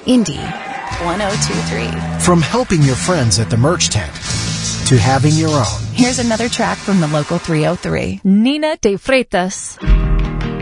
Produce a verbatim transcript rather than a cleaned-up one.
Indy one oh two three. From helping your friends at the merch tent to having your own. Here's another track from the local three oh three. Nina de Freitas.